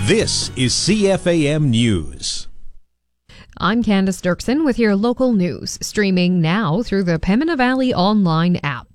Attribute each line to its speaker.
Speaker 1: This is CFAM News.
Speaker 2: I'm Candace Dirksen with your local news, streaming now through the Pembina Valley online app.